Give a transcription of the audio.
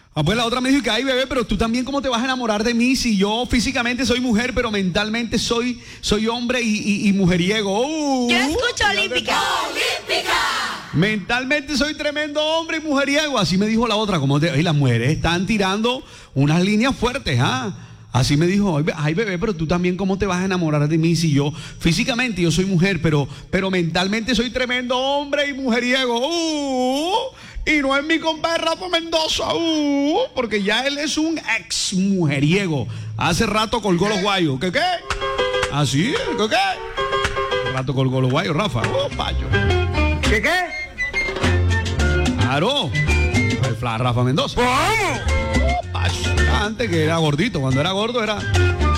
Pues la otra me dijo que, ay, bebé, pero tú también, ¿cómo te vas a enamorar de mí si yo físicamente soy mujer, pero mentalmente soy hombre y mujeriego? Yo escucho Olímpica. ¡Olímpica! Mentalmente soy tremendo hombre y mujeriego. Así me dijo la otra. Y las mujeres están tirando unas líneas fuertes, ¿ah? Así me dijo, ay, bebé, pero tú también, ¿cómo te vas a enamorar de mí si yo físicamente yo soy mujer, pero mentalmente soy tremendo hombre y mujeriego? Y no es mi compadre Rafa Mendoza, porque ya él es un ex mujeriego. Hace rato colgó los guayos. ¿Qué? ¿Así? ¿Qué? Hace rato colgó los guayos, Rafa. Pacho. ¿Qué? Claro. El Rafa Mendoza. ¡Vamos! Pacho. Antes que era gordito, cuando era gordo era